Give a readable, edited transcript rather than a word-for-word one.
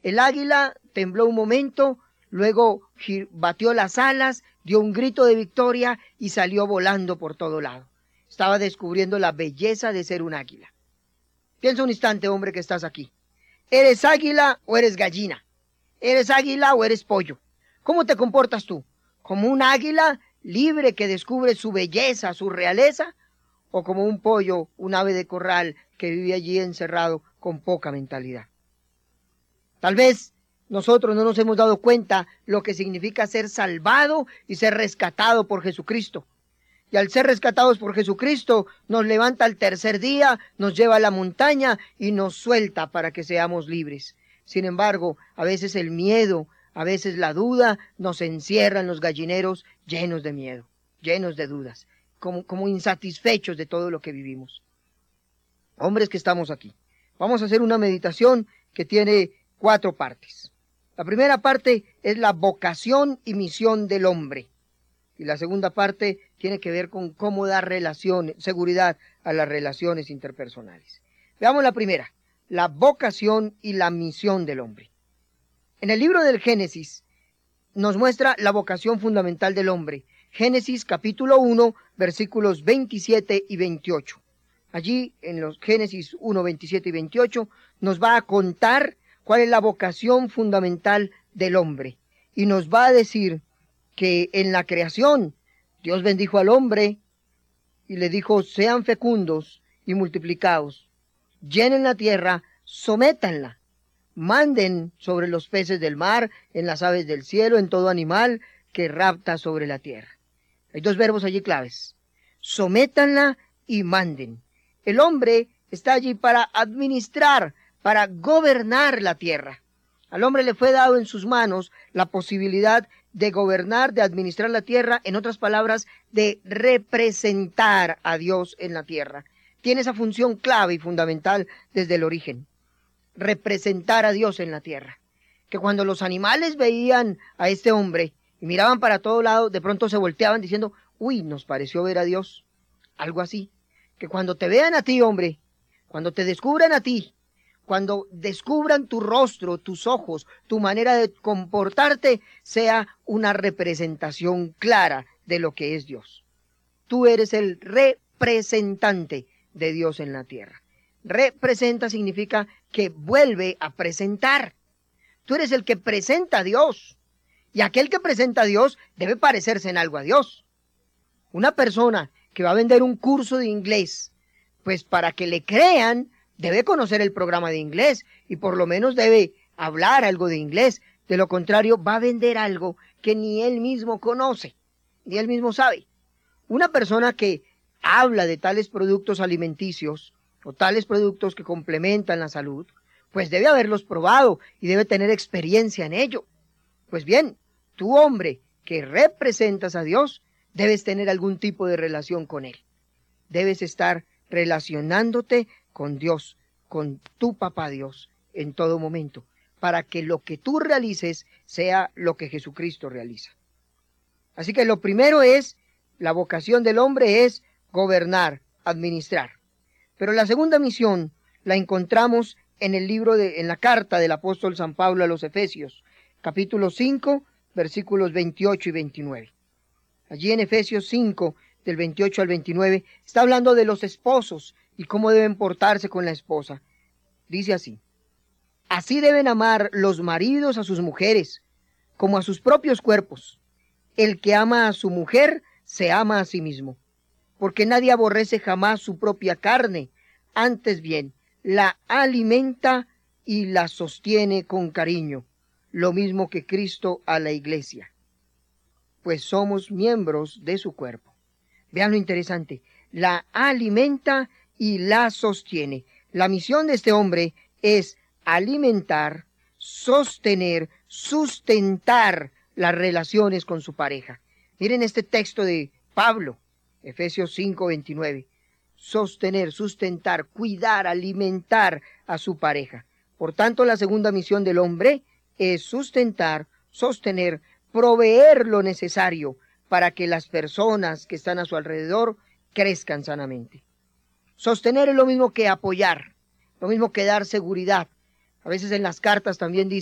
El águila tembló un momento, luego batió las alas, dio un grito de victoria y salió volando por todo lado. Estaba descubriendo la belleza de ser un águila. Piensa un instante, hombre, que estás aquí. ¿Eres águila o eres gallina? ¿Eres águila o eres pollo? ¿Cómo te comportas tú? ¿Como un águila libre que descubre su belleza, su realeza? ¿O como un pollo, un ave de corral que vive allí encerrado con poca mentalidad? Tal vez nosotros no nos hemos dado cuenta lo que significa ser salvado y ser rescatado por Jesucristo. Y al ser rescatados por Jesucristo, nos levanta al tercer día, nos lleva a la montaña y nos suelta para que seamos libres. Sin embargo, a veces el miedo, a veces la duda, nos encierra en los gallineros llenos de miedo, llenos de dudas, como insatisfechos de todo lo que vivimos. Hombres que estamos aquí, vamos a hacer una meditación que tiene 4 partes. La primera parte es la vocación y misión del hombre. Y la segunda parte tiene que ver con cómo dar seguridad a las relaciones interpersonales. Veamos la primera, la vocación y la misión del hombre. En el libro del Génesis nos muestra la vocación fundamental del hombre. Génesis capítulo 1, versículos 27 y 28. Allí en los Génesis 1, 27 y 28 nos va a contar cuál es la vocación fundamental del hombre. Y nos va a decir que en la creación Dios bendijo al hombre y le dijo: sean fecundos y multiplicaos, llenen la tierra, sométanla, manden sobre los peces del mar, en las aves del cielo, en todo animal que rapta sobre la tierra. Hay 2 verbos allí claves: sométanla y manden. El hombre está allí para administrar, para gobernar la tierra. Al hombre le fue dado en sus manos la posibilidad de gobernar, de administrar la tierra, en otras palabras, de representar a Dios en la tierra. Tiene esa función clave y fundamental desde el origen: representar a Dios en la tierra. Que cuando los animales veían a este hombre y miraban para todo lado, de pronto se volteaban diciendo: uy, nos pareció ver a Dios. Algo así. Que cuando te vean a ti, hombre, cuando te descubran a ti, cuando descubran tu rostro, tus ojos, tu manera de comportarte, sea una representación clara de lo que es Dios. Tú eres el representante de Dios en la tierra. Representa significa que vuelve a presentar. Tú eres el que presenta a Dios. Y aquel que presenta a Dios debe parecerse en algo a Dios. Una persona que va a vender un curso de inglés, pues para que le crean, debe conocer el programa de inglés y por lo menos debe hablar algo de inglés. De lo contrario, va a vender algo que ni él mismo conoce, ni él mismo sabe. Una persona que habla de tales productos alimenticios o tales productos que complementan la salud, pues debe haberlos probado y debe tener experiencia en ello. Pues bien, tú, hombre que representas a Dios, debes tener algún tipo de relación con Él. Debes estar relacionándote con Dios, con tu papá Dios, en todo momento, para que lo que tú realices sea lo que Jesucristo realiza. Así que lo primero es, la vocación del hombre es gobernar, administrar. Pero la segunda misión la encontramos en el libro en la carta del apóstol San Pablo a los Efesios, capítulo 5, versículos 28 y 29. Allí en Efesios 5, del 28 al 29, está hablando de los esposos y cómo deben portarse con la esposa. Dice así: así deben amar los maridos a sus mujeres, como a sus propios cuerpos. El que ama a su mujer, se ama a sí mismo. Porque nadie aborrece jamás su propia carne, antes bien, la alimenta y la sostiene con cariño, lo mismo que Cristo a la iglesia, pues somos miembros de su cuerpo. Vean lo interesante: la alimenta y la sostiene. La misión de este hombre es alimentar, sostener, sustentar las relaciones con su pareja. Miren este texto de Pablo, Efesios 5, 29. Sostener, sustentar, cuidar, alimentar a su pareja. Por tanto, la segunda misión del hombre es sustentar, sostener, proveer lo necesario para que las personas que están a su alrededor crezcan sanamente. Sostener es lo mismo que apoyar, lo mismo que dar seguridad. A veces en las cartas también dice